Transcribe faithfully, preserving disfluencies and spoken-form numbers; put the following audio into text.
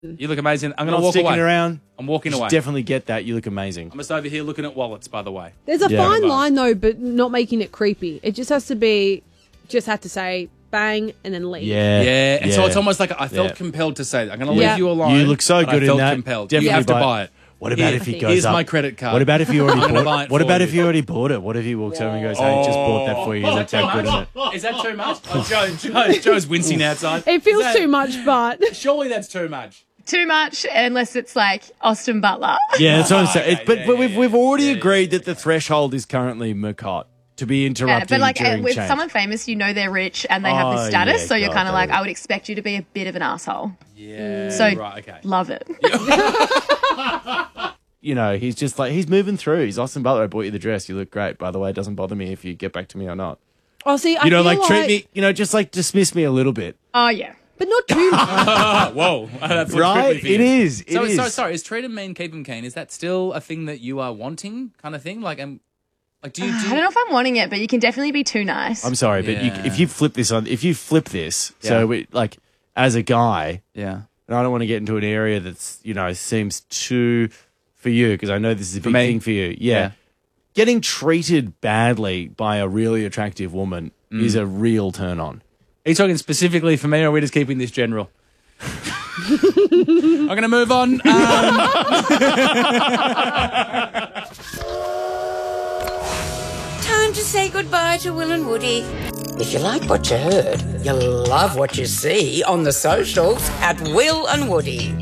You look amazing. I'm going to Not walk sticking away. around. I'm walking You should away. definitely get that. You look amazing. I'm just over here looking at wallets, by the way. There's a Yeah. fine line, though, but not making it creepy. It just has to be, just had to say bang and then leave. Yeah. Yeah, and so yeah. it's almost like I felt Yeah. compelled to say that. I'm going to leave Yeah. you alone. You look so but good I felt in that. compelled. Definitely you have to buy it. buy it. What about Here- if he goes Here's up? my credit card. What about if you already I'm gonna bought buy it? it What for about you. if you already bought it? What if he walks over and goes, "Hey, just bought that for you. You look that good in it." Is that too much? Oh, Joe, Joe, Joe's wincing outside. It feels Is that- too much, but Surely that's too much. Too much, unless it's like Austin Butler. Yeah, that's what I'm saying. Okay, It- but yeah, but yeah, we've yeah. we've already Yeah, agreed that the threshold is currently Mercot to be Yeah, interrupted but like uh, during with change. someone famous, you know they're rich and they have Oh, the status, yeah, so you're God, kind of like, that is- I would expect you to be a bit of an asshole. Yeah. So right, okay. love it. You know, he's just like he's moving through. He's Austin Butler. I bought you the dress. You look great. By the way, it doesn't bother me if you get back to me or not. oh, see, I You know, feel like, like treat me. You know, just like dismiss me a little bit. Oh yeah. but not too much. Oh, whoa. That's Right? It is. It so, is. so, sorry, is treat him mean, keep him keen? Is that still a thing that you are wanting kind of thing? Like, um, like do you... Do I you don't know if I'm wanting it, but you can definitely be too nice. I'm sorry, but you, Yeah. if you flip this on, if you flip this, Yeah. so we, like as a guy, yeah. and I don't want to get into an area that's you know seems too for you because I know this is a big me? thing for you. Yeah. Yeah. Getting treated badly by a really attractive woman Mm. is a real turn on. Are you talking specifically for me, or are we just keeping this general? I'm going to move on. Um, Time to say goodbye to Will and Woody. If you like what you heard, you'll love what you see on the socials at Will and Woody.